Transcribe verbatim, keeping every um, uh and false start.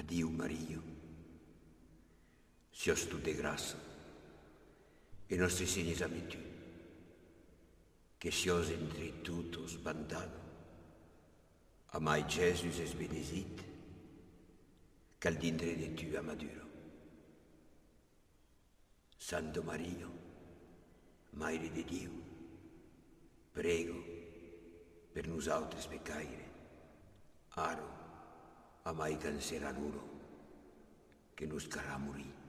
Dio Mario, sios tu de graça, e nostri segnes ami tu, che sios entre tutos bandado, amai Jesus es benesit, cal dindre de tu a maduro. Santo Mario, Maire de Dio, prego per nosaltres pecaire, aro, amai cancerà l'uro, che nos carà morir.